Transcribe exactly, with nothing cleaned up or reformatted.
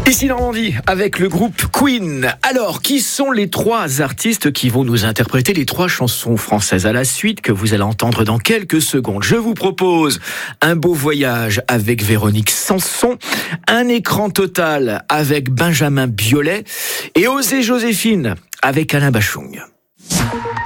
Ici Normandie, avec le groupe Queen. Alors, qui sont les trois artistes qui vont nous interpréter les trois chansons françaises à la suite que vous allez entendre dans quelques secondes? Je vous propose Un beau voyage avec Véronique Sanson, Un écran total avec Benjamin Biolay et Oser Joséphine avec Alain Bachung.